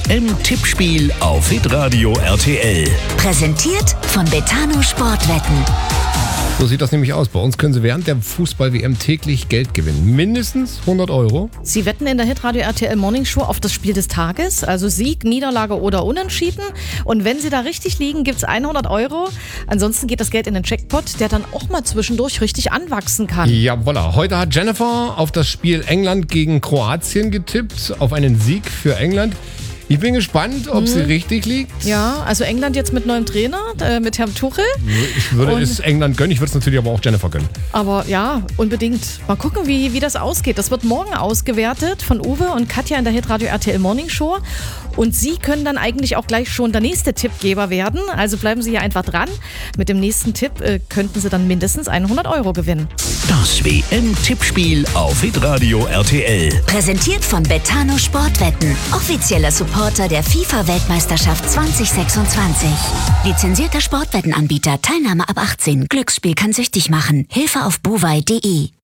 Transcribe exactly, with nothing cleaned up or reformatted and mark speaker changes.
Speaker 1: W M-Tippspiel auf Hitradio R T L.
Speaker 2: Präsentiert von Betano Sportwetten.
Speaker 3: So sieht das nämlich aus. Bei uns können Sie während der Fußball-W M täglich Geld gewinnen. Mindestens hundert Euro.
Speaker 4: Sie wetten in der Hitradio R T L Morning Show auf das Spiel des Tages, also Sieg, Niederlage oder Unentschieden. Und wenn Sie da richtig liegen, gibt es hundert Euro. Ansonsten geht das Geld in den Jackpot, der dann auch mal zwischendurch richtig anwachsen kann.
Speaker 3: Ja, voilà. Heute hat Jennifer auf das Spiel England gegen Kroatien getippt, auf einen Sieg für England. Ich bin gespannt, ob mhm. sie richtig liegt.
Speaker 4: Ja, also England jetzt mit neuem Trainer, äh, mit Herrn Tuchel.
Speaker 3: Ich würde und, es England gönnen, ich würde es natürlich aber auch Jennifer gönnen.
Speaker 4: Aber ja, unbedingt. Mal gucken, wie, wie das ausgeht. Das wird morgen ausgewertet von Uwe und Katja in der Hitradio R T L Morning Show. Und Sie können dann eigentlich auch gleich schon der nächste Tippgeber werden. Also bleiben Sie hier einfach dran. Mit dem nächsten Tipp äh, könnten Sie dann mindestens hundert Euro gewinnen.
Speaker 1: Das W M-Tippspiel auf Hitradio R T L.
Speaker 2: Präsentiert von Betano Sportwetten. Offizieller Supporter der FIFA-Weltmeisterschaft zwanzig sechsundzwanzig. Lizenzierter Sportwettenanbieter. Teilnahme ab achtzehn. Glücksspiel kann süchtig machen. Hilfe auf buwei punkt de.